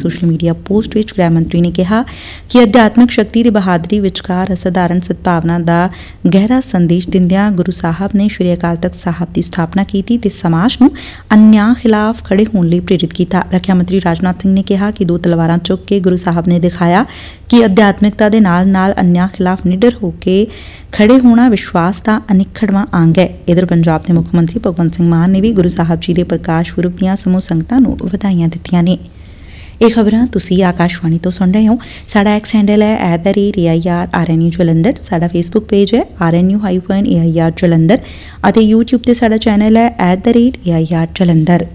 Social media post ਵਿੱਚ ਗ੍ਰਹਿ ਮੰਤਰੀ ਨੇ ਕਿਹਾ ਕਿ ਅਧਿਆਤਮਿਕ ਸ਼ਕਤੀ ਤੇ ਬਹਾਦਰੀ ਵਿਚਕਾਰ ਅਸਾਧਾਰਨ ਸਦਭਾਵਨਾ ਦਾ ਗਹਿਰਾ ਸੰਦੇਸ਼ ਦਿੰਦਿਆਂ ਗੁਰੂ ਸਾਹਿਬ ਨੇ ਸ੍ਰੀ ਅਕਾਲ ਤਖ਼ਤ ਸਾਹਿਬ ਦੀ ਸਥਾਪਨਾ ਕੀਤੀ ਤੇ ਸਮਾਜ ਨੂੰ ਅਨਿਆਂ ਖਿਲਾਫ ਖੜੇ ਹੋਣ ਲਈ ਪ੍ਰੇਰਿਤ ਕੀਤਾ। ਰੱਖਿਆ ਮੰਤਰੀ ਰਾਜਨਾਥ ਸਿੰਘ ਨੇ ਕਿਹਾ ਕਿ 2 ਤਲਵਾਰਾਂ ਚੁੱਕ ਕੇ ਗੁਰੂ ਸਾਹਿਬ ਨੇ ਦਿਖਾਇਆ ਕਿ ਅਧਿਆਤਮਿਕਤਾ ਦੇ ਨਾਲ ਅਨਿਆਂ ਖਿਲਾਫ ਨਿਡਰ ਹੋ ਕੇ ਖੜੇ ਹੋਣਾ ਵਿਸ਼ਵਾਸ ਦਾ ਅਨਿੱਖੜਵਾਂ ਅੰਗ ਹੈ। ਇਧਰ ਪੰਜਾਬ ਦੇ ਮੁੱਖ ਮੰਤਰੀ ਭਗਵੰਤ ਸਿੰਘ ਮਾਨ ਨੇ ਵੀ ਗੁਰੂ ਸਾਹਿਬ ਜੀ ਦੇ ਪ੍ਰਕਾਸ਼ ਪੁਰਬ ਦੀਆਂ ਸਮੂਹ ਸੰਗਤਾਂ ਨੂੰ ਵਧਾਈਆਂ ਦਿੱਤੀਆਂ ਨੇ। ਇਹ ਖਬਰਾਂ ਤੁਸੀਂ ਆਕਾਸ਼ਵਾਣੀ ਤੋਂ ਸੁਣ ਰਹੇ ਹੋ। ਸਾਡਾ ਐਕਸ ਹੈਂਡਲ ਹੈ @AIRRNU ਜਲੰਧਰ, ਸਾਡਾ ਫੇਸਬੁੱਕ ਪੇਜ ਹੈ RNU-AIR ਜਲੰਧਰ ਅਤੇ YouTube ਤੇ ਸਾਡਾ ਚੈਨਲ ਹੈ @AIR ਜਲੰਧਰ।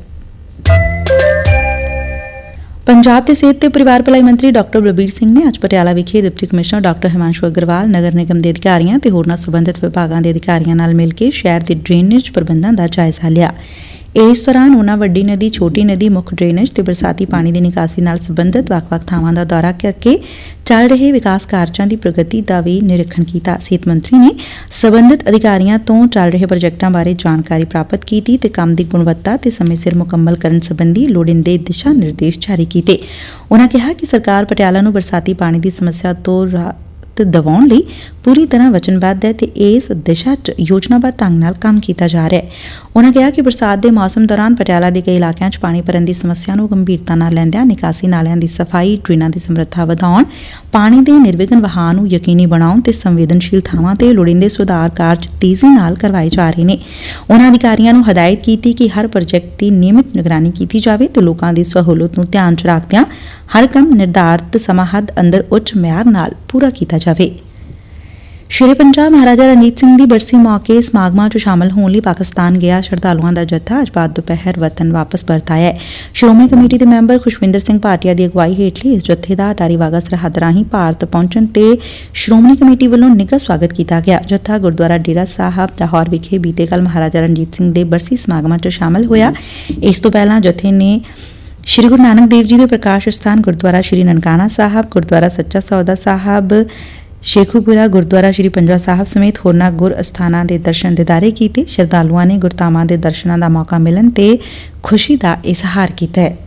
ਪੰਜਾਬ ਦੇ ਸਿਹਤ ਤੇ ਪਰਿਵਾਰ ਭਲਾਈ ਮੰਤਰੀ ਡਾ ਬਲਬੀਰ ਸਿੰਘ ਨੇ ਅੱਜ ਪਟਿਆਲਾ ਵਿਖੇ ਡਿਪਟੀ ਕਮਿਸ਼ਨਰ ਡਾ ਹਿਮਾਂਸ਼ੂ ਅਗਰਵਾਲ, ਨਗਰ ਨਿਗਮ ਦੇ ਅਧਿਕਾਰੀਆਂ ਤੇ ਹੋਰਨਾਂ ਸਬੰਧਤ ਵਿਭਾਗਾਂ ਦੇ ਅਧਿਕਾਰੀਆਂ ਨਾਲ ਮਿਲ ਕੇ ਸ਼ਹਿਰ ਦੇ ਡਰੇਨੇਜ ਪ੍ਰਬੰਧਾਂ ਦਾ ਜਾਇਜ਼ਾ ਲਿਆ। ਇਸ ਦੌਰਾਨ ਉਨ੍ਹਾਂ ਵੱਡੀ ਨਦੀ, ਛੋਟੀ ਨਦੀ, ਮੁੱਖ ਡਰੇਨੇਜ ਤੇ ਬਰਸਾਤੀ ਪਾਣੀ ਦੀ ਨਿਕਾਸੀ ਨਾਲ ਸਬੰਧਤ ਵੱਖ-ਵੱਖ ਥਾਵਾਂ ਦਾ ਦੌਰਾ ਕਰਕੇ ਚੱਲ ਰਹੇ ਵਿਕਾਸ ਕਾਰਜਾਂ ਦੀ ਪ੍ਰਗਤੀ ਦਾ ਵੀ ਨਿਰੀਖਣ ਕੀਤਾ। ਸਿਹਤ ਮੰਤਰੀ ਨੇ ਸਬੰਧਤ ਅਧਿਕਾਰੀਆਂ ਤੋਂ ਚੱਲ ਰਹੇ ਪ੍ਰੋਜੈਕਟਾਂ ਬਾਰੇ ਜਾਣਕਾਰੀ ਪ੍ਰਾਪਤ ਕੀਤੀ ਤੇ ਕੰਮ ਦੀ ਗੁਣਵੱਤਾ ਤੇ ਸਮੇਂ ਸਿਰ ਮੁਕੰਮਲ ਕਰਨ ਸੰਬੰਧੀ ਲੋੜੀਂਦੇ ਦਿਸ਼ਾ ਨਿਰਦੇਸ਼ ਜਾਰੀ ਕੀਤੇ। ਉਨ੍ਹਾਂ ਕਿਹਾ ਕਿ ਸਰਕਾਰ ਪਟਿਆਲਾ ਨੂੰ ਬਰਸਾਤੀ ਪਾਣੀ ਦੀ ਸਮੱਸਿਆ ਤੋਂ ਰਾਹਤ ਦਿਵਾਉਣ ਲਈ ਪੂਰੀ ਤਰ੍ਹਾਂ ਵਚਨਬੱਧ ਹੈ ਤੇ ਇਸ ਦਿਸ਼ਾ 'ਚ ਯੋਜਨਾਬੱਧ ਢੰਗ ਨਾਲ ਕੰਮ ਕੀਤਾ ਜਾ ਰਿਹਾ ਹੈ। ਉਨ੍ਹਾਂ ਕਿਹਾ ਕਿ ਬਰਸਾਤ ਦੇ ਮੌਸਮ ਦੌਰਾਨ ਪਟਿਆਲਾ ਦੇ ਕਈ ਇਲਾਕਿਆਂ 'ਚ ਪਾਣੀ ਭਰਨ ਦੀ ਸਮੱਸਿਆ ਨੂੰ ਗੰਭੀਰਤਾ ਨਾਲ ਲੈਂਦਿਆਂ ਨਿਕਾਸੀ ਨਾਲਿਆਂ ਦੀ ਸਫਾਈ, ਡਰੇਨਾਂ ਦੀ ਸਮਰੱਥਾ ਵਧਾਉਣ, ਪਾਣੀ ਦੇ ਨਿਰਵਿਘਨ ਵਹਾਅ ਨੂੰ ਯਕੀਨੀ ਬਣਾਉਣ ਤੇ ਸੰਵੇਦਨਸ਼ੀਲ ਥਾਵਾਂ ਤੇ ਲੋੜੀਂਦੇ ਸੁਧਾਰ ਕਾਰਜ ਤੇਜ਼ੀ ਨਾਲ ਕਰਵਾਏ ਜਾ ਰਹੇ ਨੇ। ਉਨ੍ਹਾਂ ਅਧਿਕਾਰੀਆਂ ਨੂੰ ਹਦਾਇਤ ਕੀਤੀ ਕਿ ਹਰ ਪ੍ਰੋਜੈਕਟ ਦੀ ਨਿਯਮਿਤ ਨਿਗਰਾਨੀ ਕੀਤੀ ਜਾਵੇ ਤੇ ਲੋਕਾਂ ਦੀ ਸਹੂਲਤ ਨੂੰ ਧਿਆਨ 'ਚ ਰੱਖਦਿਆਂ ਹਰ ਕੰਮ ਨਿਰਧਾਰਤ ਸਮਾਂ ਹੱਦ ਅੰਦਰ ਉੱਚ ਮਿਆਰ ਨਾਲ ਪੂਰਾ ਕੀਤਾ ਜਾਵੇ। ਸ਼੍ਰੀ ਪੰਜਾਬ ਮਹਾਰਾਜਾ ਰਣਜੀਤ ਸਿੰਘ ਦੀ ਬਰਸੀ ਮੌਕੇ ਸਮਾਗਮਾਂ 'ਚ ਸ਼ਾਮਲ ਹੋਣ ਲਈ ਪਾਕਿਸਤਾਨ ਗਿਆ ਸ਼ਰਧਾਲੂਆਂ ਦਾ ਜੱਥਾ ਅੱਜ ਬਾਅਦ ਦੁਪਹਿਰ ਵਤਨ ਵਾਪਸ ਪਰਤ ਆਇਆ ਹੈ। ਸ਼੍ਰੋਮਣੀ ਕਮੇਟੀ ਦੇ ਮੈਂਬਰ ਖੁਸ਼ਵਿੰਦਰ ਸਿੰਘ ਭਾਟੀਆ ਦੀ ਅਗਵਾਈ ਹੇਠਲੀ ਇਸ ਜੱਥੇ ਦਾ ਅਟਾਰੀ ਵਾਹਗਾ ਸਰਹੱਦ ਰਾਹੀਂ ਭਾਰਤ ਪਹੁੰਚਣ ਤੇ ਸ਼੍ਰੋਮਣੀ ਕਮੇਟੀ ਵੱਲੋਂ ਨਿੱਘਾ ਸਵਾਗਤ ਕੀਤਾ ਗਿਆ। ਜੱਥਾ ਗੁਰਦੁਆਰਾ ਡੇਰਾ ਸਾਹਿਬ ਲਾਹੌਰ ਵਿਖੇ ਬੀਤੇ ਕੱਲ੍ਹ ਮਹਾਰਾਜਾ ਰਣਜੀਤ ਸਿੰਘ ਦੇ ਬਰਸੀ ਸਮਾਗਮਾਂ 'ਚ ਸ਼ਾਮਲ ਹੋਇਆ। ਇਸ ਤੋਂ ਪਹਿਲਾਂ ਜੱਥੇ ਨੇ ਸ਼੍ਰੀ ਗੁਰੂ ਨਾਨਕ ਦੇਵ ਜੀ ਦੇ ਪ੍ਰਕਾਸ਼ ਸਥਾਨ ਗੁਰਦੁਆਰਾ ਸ਼੍ਰੀ ਨਨਕਾਣਾ ਸਾਹਿਬ, ਗੁਰਦੁਆਰਾ ਸੱਚਾ ਸੌਦਾ ਸਾਹਿਬ, ਸ਼ੇਖੂਪੁਰਾ, ਗੁਰਦੁਆਰਾ ਸ਼੍ਰੀ ਪੰਜਾ ਸਾਹਿਬ ਸਮੇਤ ਹੋਰਨਾਂ ਗੁਰ ਅਸਥਾਨਾਂ ਦੇ ਦਰਸ਼ਨ ਦਿਦਾਰੇ ਕੀਤੇ। ਸ਼ਰਧਾਲੂਆਂ ਨੇ ਗੁਰਧਾਮਾਂ ਦੇ ਦਰਸ਼ਨਾਂ ਦਾ ਮੌਕਾ ਮਿਲਣ ਤੇ ਖੁਸ਼ੀ ਦਾ ਇਜ਼ਹਾਰ ਕੀਤਾ ਹੈ।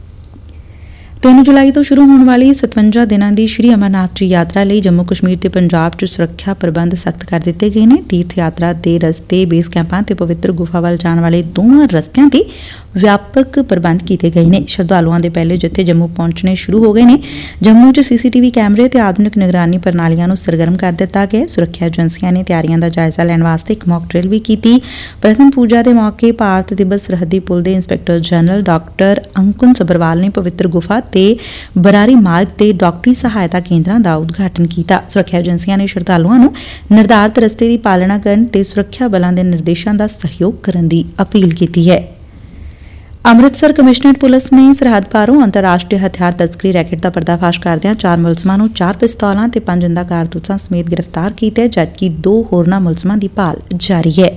3 ਜੁਲਾਈ ਤੋਂ ਸ਼ੁਰੂ ਹੋਣ ਵਾਲੀ 57 ਦਿਨਾਂ ਦੀ ਸ਼੍ਰੀ ਅਮਰਨਾਥ ਜੀ ਯਾਤਰਾ ਲਈ ਜੰਮੂ ਕਸ਼ਮੀਰ ਤੇ ਪੰਜਾਬ 'ਚ ਸੁਰੱਖਿਆ ਪ੍ਰਬੰਧ ਸਖਤ ਕਰ ਦਿੱਤੇ ਗਏ ਨੇ। ਤੀਰਥ ਯਾਤਰਾ ਦੇ ਰਸਤੇ, ਬੇਸ ਕੈਂਪਾਂ ਤੇ ਪਵਿੱਤਰ ਗੁਫਾ ਵੱਲ ਜਾਣ ਵਾਲੇ ਦੋਵਾਂ ਰਸਤਿਆਂ ਤੇ ਵਿਆਪਕ ਪ੍ਰਬੰਧ ਕੀਤੇ ਗਏ ਨੇ। ਸ਼ਰਧਾਲੂਆਂ ਦੇ ਪਹਿਲੇ ਜੱਥੇ ਜੰਮੂ ਪਹੁੰਚਣੇ ਸ਼ੁਰੂ ਹੋ ਗਏ ਨੇ। ਜੰਮੂ 'ਚ CCTV ਕੈਮਰੇ ਤੇ ਆਧੁਨਿਕ ਨਿਗਰਾਨੀ ਪ੍ਰਣਾਲੀਆਂ ਨੂੰ ਸਰਗਰਮ ਕਰ ਦਿੱਤਾ ਗਿਆ। ਸੁਰੱਖਿਆ ਏਜੰਸੀਆਂ ਨੇ ਤਿਆਰੀਆਂ ਦਾ ਜਾਇਜ਼ਾ ਲੈਣ ਵਾਸਤੇ ਇੱਕ ਮੌਕ ਡਰਿਲ ਵੀ ਕੀਤੀ। ਪ੍ਰਥਮ ਪੂਜਾ ਦੇ ਮੌਕੇ ਭਾਰਤ ਤਿੱਬਤ ਸਰਹੱਦੀ ਪੁਲ ਦੇ ਇੰਸਪੈਕਟਰ ਜਨਰਲ ਡਾਕਟਰ ਅੰਕੁਨ ਸਬਰਵਾਲ ਨੇ ਪਵਿੱਤਰ ਗੁਫਾ ਤੇ ਬਰਾਰੀ ਮਾਰਗ ਤੇ ਡਾਕਟਰੀ ਸਹਾਇਤਾ ਕੇਂਦਰਾਂ ਦਾ ਉਦਘਾਟਨ ਕੀਤਾ। ਸੁਰੱਖਿਆ ਏਜੰਸੀਆਂ ਨੇ ਸ਼ਰਧਾਲੂਆਂ ਨੂੰ ਨਿਰਧਾਰਤ ਰਸਤੇ ਦੀ ਪਾਲਣਾ ਕਰਨ ਤੇ ਸੁਰੱਖਿਆ ਬਲਾਂ ਦੇ ਨਿਰਦੇਸ਼ਾਂ ਦਾ ਸਹਿਯੋਗ ਕਰਨ ਦੀ ਅਪੀਲ ਕੀਤੀ ਹੈ। ਅੰਮ੍ਰਿਤਸਰ ਕਮਿਸ਼ਨਰੇਟ ਪੁਲਿਸ ਨੇ ਸਰਹੱਦ ਪਾਰੋਂ ਅੰਤਰਰਾਸ਼ਟਰੀ ਹਥਿਆਰ ਤਸਕਰੀ ਰੈਕੇਟ ਦਾ ਪਰਦਾਫਾਸ਼ ਕਰਦਿਆਂ 4 ਮੁਲਜ਼ਮਾਂ ਨੂੰ 4 ਪਿਸਤੌਲਾਂ ਤੇ 5 ਜਿੰਦਾ ਕਾਰਤੂਸਾਂ ਸਮੇਤ ਗ੍ਰਿਫਤਾਰ ਕੀਤਾ, ਜਦਕਿ 2 ਹੋਰਨਾਂ ਮੁਲਜ਼ਮਾਂ ਦੀ ਭਾਲ ਜਾਰੀ ਹੈ।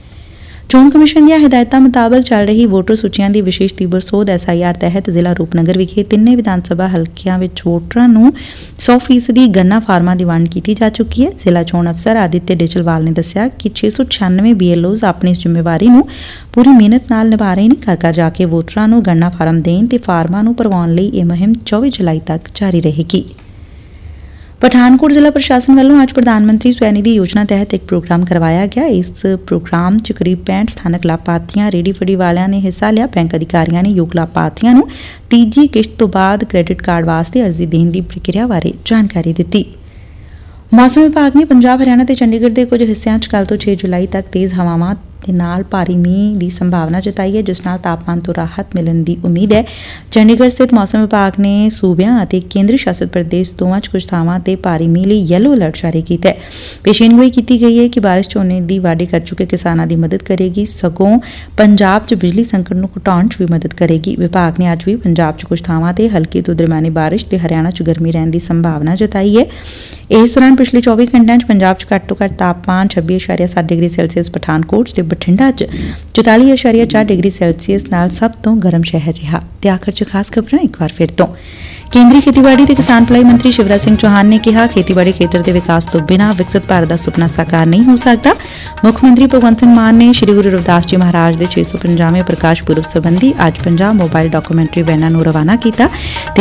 ਚੋਣ ਕਮਿਸ਼ਨ ਦੀਆਂ ਹਦਾਇਤਾਂ ਮੁਤਾਬਕ ਚੱਲ ਰਹੀ ਵੋਟਰ ਸੂਚੀਆਂ ਦੀ ਵਿਸ਼ੇਸ਼ ਤੀਬਰ ਸੋਧ SIR ਤਹਿਤ ਜ਼ਿਲ੍ਹਾ ਰੂਪਨਗਰ ਵਿਖੇ ਤਿੰਨੇ ਵਿਧਾਨ ਸਭਾ ਹਲਕਿਆਂ ਵਿੱਚ ਵੋਟਰਾਂ ਨੂੰ 100% ਗਣਨਾ ਫਾਰਮਾਂ ਦੀ ਵੰਡ ਕੀਤੀ ਜਾ ਚੁੱਕੀ ਹੈ। ਜ਼ਿਲ੍ਹਾ ਚੋਣ ਅਫਸਰ ਆਦਿਤਯ ਡੇਜਲਵਾਲ ਨੇ ਦੱਸਿਆ ਕਿ 696 BLOs ਆਪਣੀ ਇਸ ਜ਼ਿੰਮੇਵਾਰੀ ਨੂੰ ਪੂਰੀ ਮਿਹਨਤ ਨਾਲ ਨਿਭਾ ਰਹੇ ਨੇ। ਘਰ ਘਰ ਜਾ ਕੇ ਵੋਟਰਾਂ ਨੂੰ ਗਣਨਾ ਫਾਰਮ ਦੇਣ ਤੇ ਫਾਰਮਾਂ ਨੂੰ ਭਰਵਾਉਣ ਲਈ ਇਹ ਮੁਹਿੰਮ 24 ਜੁਲਾਈ ਤੱਕ ਜਾਰੀ ਰਹੇਗੀ। ਪਠਾਨਕੋਟ ਜ਼ਿਲ੍ਹਾ ਪ੍ਰਸ਼ਾਸਨ ਵੱਲੋਂ ਅੱਜ ਪ੍ਰਧਾਨ ਮੰਤਰੀ ਸਵੈਨਿਧੀ ਯੋਜਨਾ ਤਹਿਤ ਇੱਕ ਪ੍ਰੋਗਰਾਮ ਕਰਵਾਇਆ ਗਿਆ। ਇਸ ਪ੍ਰੋਗਰਾਮ 'ਚ ਕਰੀਬ 65 ਸਥਾਨਕ ਲਾਭਪਾਤਰੀਆਂ, ਰੇਹੜੀ ਫੜੀ ਵਾਲਿਆਂ ਨੇ ਹਿੱਸਾ ਲਿਆ। ਬੈਂਕ ਅਧਿਕਾਰੀਆਂ ਨੇ ਯੋਗ ਲਾਭਪਾਤਰੀਆਂ ਨੂੰ ਤੀਜੀ ਕਿਸ਼ਤ ਤੋਂ ਬਾਅਦ ਕ੍ਰੈਡਿਟ ਕਾਰਡ ਵਾਸਤੇ ਅਰਜ਼ੀ ਦੇਣ ਦੀ ਪ੍ਰਕਿਰਿਆ ਬਾਰੇ ਜਾਣਕਾਰੀ ਦਿੱਤੀ। ਮੌਸਮ ਵਿਭਾਗ ਨੇ ਪੰਜਾਬ, ਹਰਿਆਣਾ ਤੇ ਚੰਡੀਗੜ੍ਹ ਦੇ ਕੁਝ ਹਿੱਸਿਆਂ 'ਚ ਕੱਲ੍ਹ ਤੋਂ 6 ਜੁਲਾਈ ਤੱਕ ਤੇਜ਼ ਹਵਾਵਾਂ ਦੇ ਨਾਲ ਭਾਰੀ ਮੀਂਹ ਦੀ ਸੰਭਾਵਨਾ ਜਤਾਈ ਹੈ, ਜਿਸ ਨਾਲ ਤਾਪਮਾਨ ਤੋਂ ਰਾਹਤ ਮਿਲਣ ਦੀ ਉਮੀਦ ਹੈ। ਚੰਡੀਗੜ੍ਹ ਸਥਿਤ ਮੌਸਮ ਵਿਭਾਗ ਨੇ ਸੂਬਿਆਂ ਅਤੇ ਕੇਂਦਰੀ ਸ਼ਾਸਤ ਪ੍ਰਦੇਸ਼ ਦੋਵਾਂ 'ਚ ਕੁਝ ਥਾਵਾਂ ਤੇ ਭਾਰੀ ਮੀਂਹ ਲਈ ਯੈਲੋ ਅਲਰਟ ਜਾਰੀ ਕੀਤਾ ਹੈ। ਪੇਸ਼ੀਨਗੋਈ ਕੀਤੀ ਗਈ ਹੈ ਕਿ ਬਾਰਿਸ਼ ਝੋਨੇ ਦੀ ਵਾਢੀ ਕਰ ਚੁੱਕੇ ਕਿਸਾਨਾਂ ਦੀ ਮਦਦ ਕਰੇਗੀ, ਸਗੋਂ ਪੰਜਾਬ 'ਚ ਬਿਜਲੀ ਸੰਕਟ ਨੂੰ ਘਟਾਉਣ 'ਚ ਵੀ ਮਦਦ ਕਰੇਗੀ। ਵਿਭਾਗ ਨੇ ਅੱਜ ਵੀ ਪੰਜਾਬ 'ਚ ਕੁਝ ਥਾਵਾਂ ਤੇ ਹਲਕੀ ਤੋਂ ਦਰਮਿਆਨੀ ਬਾਰਿਸ਼ ਤੇ ਹਰਿਆਣਾ 'ਚ ਗਰਮੀ ਰਹਿਣ ਦੀ ਸੰਭਾਵਨਾ ਜਤਾਈ ਹੈ। ਇਸ ਦੌਰਾਨ ਪਿਛਲੇ 24 ਘੰਟਿਆਂ 'ਚ ਪੰਜਾਬ 'ਚ ਘੱਟ ਤੋਂ ਘੱਟ ਤਾਪਮਾਨ 26.7 ਡਿਗਰੀ ਸੈਲਸੀਅਸ ਪਠਾਨਕੋਟ ਤੇ ਬਠਿੰਡਾ 'ਚ 44.4 ਡਿਗਰੀ ਸੈਲਸੀਅਸ ਨਾਲ ਸਭ ਤੋਂ ਗਰਮ ਸ਼ਹਿਰ ਰਿਹਾ। ਤੇ ਆਖਰ 'ਚ ਖਾਸ ਖਬਰਾਂ ਇੱਕ ਵਾਰ ਫਿਰ ਤੋਂ। ਕੇਂਦਰੀ ਖੇਤੀਬਾੜੀ ਤੇ ਕਿਸਾਨ ਭਲਾਈ ਮੰਤਰੀ ਸ਼ਿਵਰਾਜ ਸਿੰਘ ਚੌਹਾਨ ਨੇ ਕਿਹਾ, ਖੇਤੀਬਾੜੀ ਖੇਤਰ ਦੇ ਵਿਕਾਸ ਤੋਂ ਬਿਨਾਂ ਵਿਕਸਿਤ ਭਾਰਤ ਦਾ ਸੁਪਨਾ ਸਾਕਾਰ ਨਹੀਂ ਹੋ ਸਕਦਾ। ਮੁੱਖ ਮੰਤਰੀ ਭਗਵੰਤ ਸਿੰਘ ਮਾਨ ਨੇ ਸ੍ਰੀ ਗੁਰੂ ਰਵਿਦਾਸ ਜੀ ਮਹਾਰਾਜ ਦੇ 650ਵੇਂ ਪ੍ਰਕਾਸ਼ ਪੁਰਬ ਸੰਬੰਧੀ ਅੱਜ 50 ਮੋਬਾਈਲ ਡਾਕੂਮੈਂਟਰੀ ਵੈਨਾਂ ਨੂੰ ਰਵਾਨਾ ਕੀਤਾ ਤੇ